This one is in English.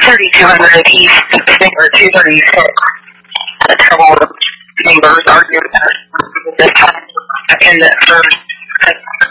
3200 East, I think, or 236. Had trouble with neighbors arguing about this time. And at first,